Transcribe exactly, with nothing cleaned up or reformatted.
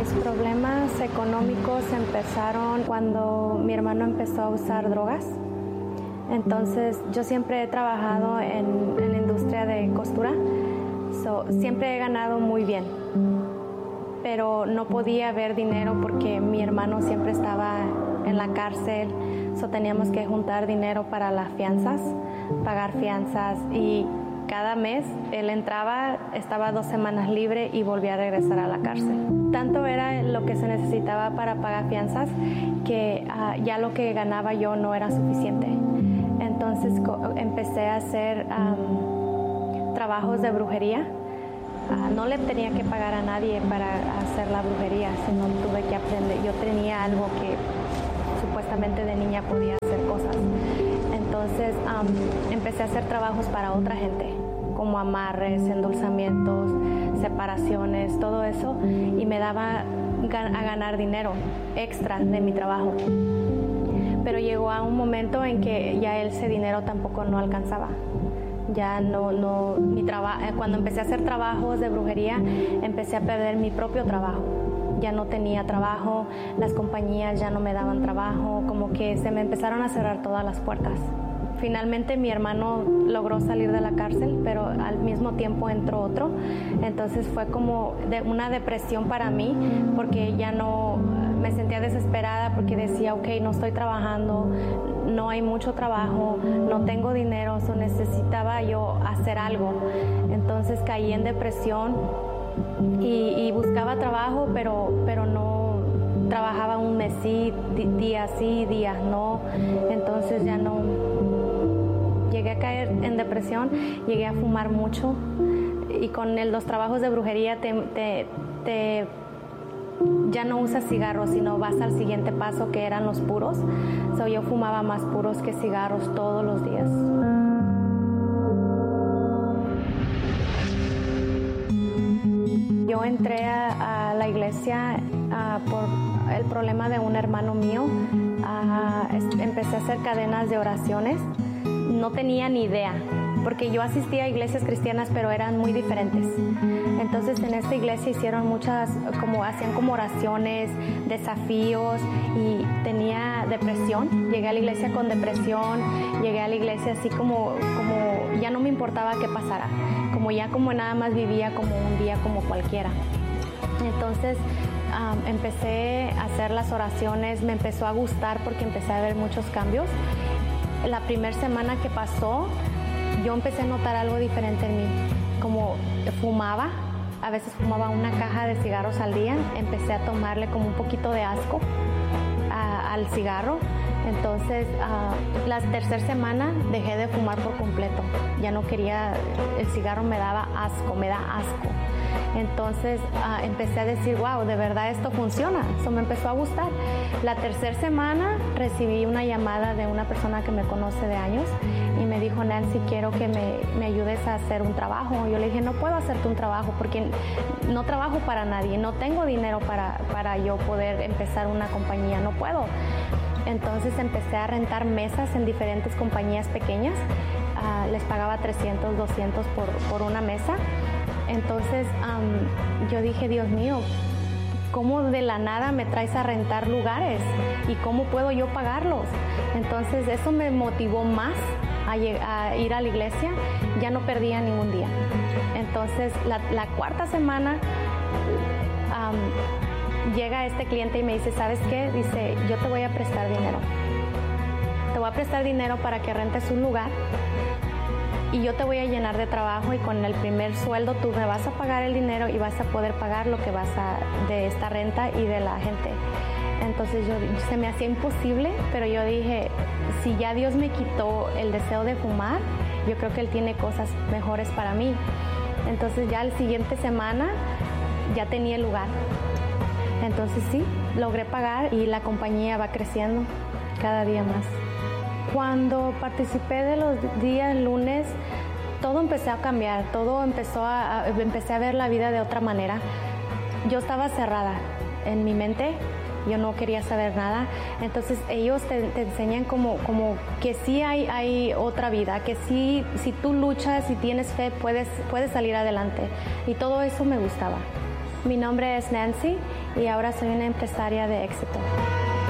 Los problemas económicos empezaron cuando mi hermano empezó a usar drogas. Entonces, yo siempre he trabajado en, en la industria de costura, so, siempre he ganado muy bien, pero no podía ver dinero porque mi hermano siempre estaba en la cárcel, so teníamos que juntar dinero para las fianzas, pagar fianzas, y cada mes él entraba, estaba dos semanas libre y volvía a regresar a la cárcel. Tanto era lo que se necesitaba para pagar fianzas que uh, ya lo que ganaba yo no era suficiente. Entonces empecé a hacer um, trabajos de brujería. Uh, no le tenía que pagar a nadie para hacer la brujería, sino tuve que aprender. Yo tenía algo que supuestamente de niña podía hacer cosas. Entonces um, empecé a hacer trabajos para otra gente, como amarres, endulzamientos, separaciones, todo eso, y me daba a ganar dinero extra de mi trabajo. Pero llegó a un momento en que ya ese dinero tampoco no alcanzaba. Ya no, no, mi trabajo, cuando empecé a hacer trabajos de brujería, empecé a perder mi propio trabajo. Ya no tenía trabajo, las compañías ya no me daban trabajo, como que se me empezaron a cerrar todas las puertas. Finalmente mi hermano logró salir de la cárcel, pero al mismo tiempo entró otro. Entonces fue como de una depresión para mí, porque ya no me sentía desesperada, porque decía, ok, no estoy trabajando, no hay mucho trabajo, no tengo dinero, so necesitaba yo hacer algo. Entonces caí en depresión y, y buscaba trabajo, pero, pero no trabajaba un mes sí, días sí, días no. Entonces ya no. Llegué a caer en depresión, llegué a fumar mucho, y con el, los trabajos de brujería te, te, te ya no usas cigarros, sino vas al siguiente paso, que eran los puros. So, yo fumaba más puros que cigarros todos los días. Yo entré a, a la iglesia uh, por el problema de un hermano mío. Uh, empecé a hacer cadenas de oraciones. No tenía ni idea, porque yo asistía a iglesias cristianas, pero eran muy diferentes. Entonces en esta iglesia hicieron muchas, como hacían como oraciones, desafíos, y tenía depresión. Llegué a la iglesia con depresión, llegué a la iglesia así como, como ya no me importaba qué pasara, como ya como nada más vivía como un día como cualquiera. Entonces um, empecé a hacer las oraciones, me empezó a gustar porque empecé a ver muchos cambios. La primera semana que pasó, yo empecé a notar algo diferente en mí, como fumaba, a veces fumaba una caja de cigarros al día, empecé a tomarle como un poquito de asco a, al cigarro. Entonces, uh, la tercera semana dejé de fumar por completo, ya no quería, el cigarro me daba asco, me da asco. Entonces uh, empecé a decir, wow, de verdad esto funciona, eso me empezó a gustar. La tercera semana recibí una llamada de una persona que me conoce de años y me dijo, Nancy, quiero que me, me ayudes a hacer un trabajo. Yo le dije, no puedo hacerte un trabajo porque no trabajo para nadie, no tengo dinero para, para yo poder empezar una compañía, no puedo. Entonces empecé a rentar mesas en diferentes compañías pequeñas, uh, les pagaba trescientos, doscientos por, por una mesa. Entonces um, yo dije, Dios mío, ¿cómo de la nada me traes a rentar lugares? ¿Y cómo puedo yo pagarlos? Entonces eso me motivó más a, a ir a la iglesia, ya no perdía ningún día. Entonces la, la cuarta semana um, llega este cliente y me dice, ¿sabes qué? Dice, yo te voy a prestar dinero. Te voy a prestar dinero para que rentes un lugar y yo te voy a llenar de trabajo, y con el primer sueldo tú me vas a pagar el dinero y vas a poder pagar lo que vas a de esta renta y de la gente. Entonces yo, se me hacía imposible, pero yo dije, si ya Dios me quitó el deseo de fumar, yo creo que Él tiene cosas mejores para mí. Entonces ya la siguiente semana ya tenía el lugar. Entonces sí, logré pagar y la compañía va creciendo cada día más. Cuando participé de los días lunes, todo empezó a cambiar, todo empezó a, a, empecé a ver la vida de otra manera. Yo estaba cerrada en mi mente, yo no quería saber nada. Entonces ellos te, te enseñan como, como que sí hay, hay otra vida, que sí, si tú luchas y tienes fe, puedes, puedes salir adelante. Y todo eso me gustaba. Mi nombre es Nancy y ahora soy una empresaria de éxito.